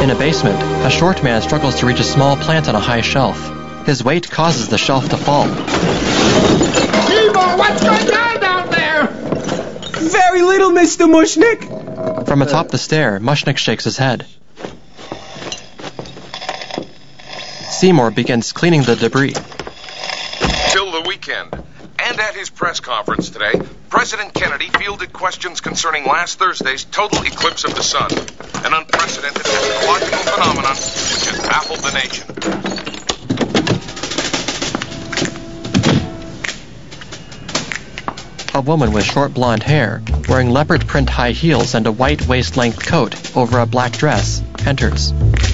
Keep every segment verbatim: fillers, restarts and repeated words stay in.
In a basement, a short man struggles to reach a small plant on a high shelf. His weight causes the shelf to fall. Seymour, what's going on down there? Very little, Mister Mushnick. From atop the stair, Mushnick shakes his head. Seymour begins cleaning the debris. Till the weekend. And at his press conference today, President Kennedy fielded questions concerning last Thursday's total eclipse of the sun, an unprecedented astrological phenomenon which has baffled the nation. A woman with short blonde hair, wearing leopard print high heels and a white waist-length coat over a black dress, enters.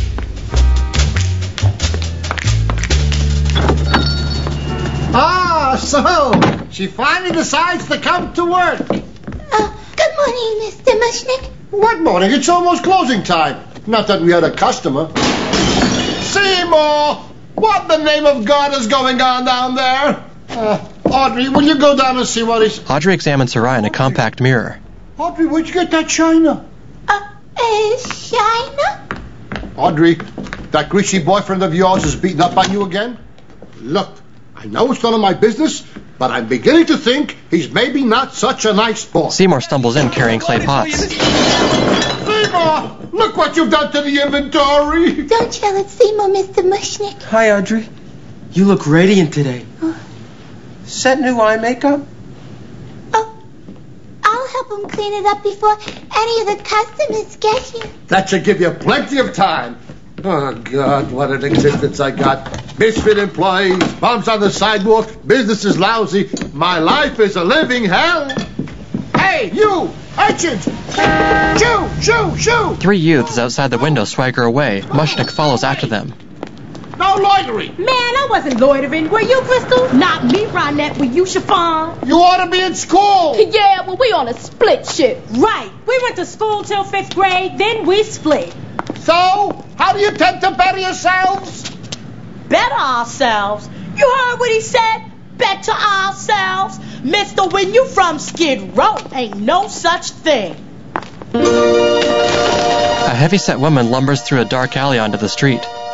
Ah, so she finally decides to come to work. Uh, good morning, Mister Mushnick. What morning? It's almost closing time. Not that we had a customer. Seymour! What in the name of God is going on down there? Uh, Audrey, will you go down and see what he's... Audrey examines her eye in a compact mirror. Audrey, where'd you get that china? Uh, uh, China? Audrey, that greasy boyfriend of yours is beating up on you again? Look, I know it's none of my business, but I'm beginning to think he's maybe not such a nice boy. Seymour stumbles in carrying clay pots. Seymour, look what you've done to the inventory. Don't yell at Seymour, Mister Mushnick. Hi, Audrey. You look radiant today. Oh. Is that new eye makeup? Oh, I'll help him clean it up before any of the customers get here. That should give you plenty of time. Oh, God, what an existence I got. Misfit employees, bums on the sidewalk, business is lousy. My life is a living hell. Hey, you! Urchins! Shoo! Shoo! Shoo! Three youths outside the window swagger away. Mushnick follows after them. No loitering! Man, I wasn't loitering. Were you, Crystal? Not me, Ronette. Were you, Chiffon? You ought to be in school! Yeah, well, we on a split shift. Right. We went to school till fifth grade, then we split. So, how do you tend to better yourselves? Better ourselves? You heard what he said? Better ourselves? Mister, when you from Skid Row, ain't no such thing. A heavy-set woman lumbers through a dark alley onto the street.